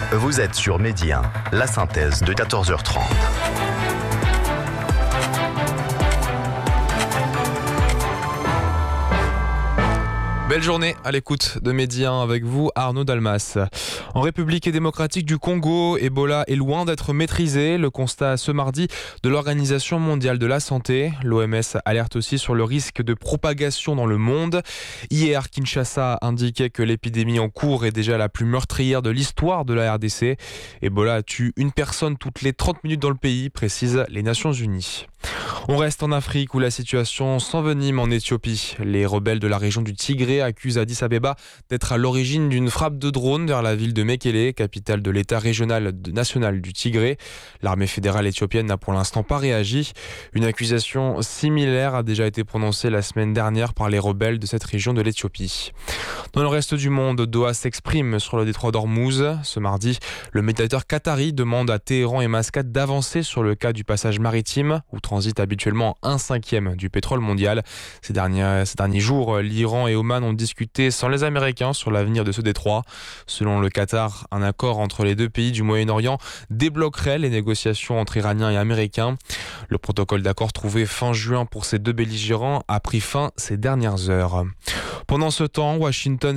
Vous êtes sur Midi 1, la synthèse de 14h30. Belle journée à l'écoute de Midi 1 avec vous, Arnaud Dalmas. En République démocratique du Congo, Ebola est loin d'être maîtrisé. Le constat ce mardi de l'Organisation mondiale de la santé. L'OMS alerte aussi sur le risque de propagation dans le monde. Hier, Kinshasa indiquait que l'épidémie en cours est déjà la plus meurtrière de l'histoire de la RDC. Ebola tue une personne toutes les 30 minutes dans le pays, précisent les Nations Unies. On reste en Afrique où la situation s'envenime en Éthiopie. Les rebelles de la région du Tigré accusent Addis Abeba d'être à l'origine d'une frappe de drone vers la ville de Mekele, capitale de l'État régional national du Tigré. L'armée fédérale éthiopienne n'a pour l'instant pas réagi. Une accusation similaire a déjà été prononcée la semaine dernière par les rebelles de cette région de l'Éthiopie. Dans le reste du monde, Doha s'exprime sur le détroit d'Ormuz. Ce mardi, le médiateur qatari demande à Téhéran et Mascate d'avancer sur le cas du passage maritime où transite habituellement 1/5 du pétrole mondial. Ces derniers jours, l'Iran et Oman ont discuté sans les Américains sur l'avenir de ce détroit. Selon le Qatar, un accord entre les deux pays du Moyen-Orient débloquerait les négociations entre Iraniens et Américains. Le protocole d'accord trouvé fin juin pour ces deux belligérants a pris fin ces dernières heures. Pendant ce temps, Washington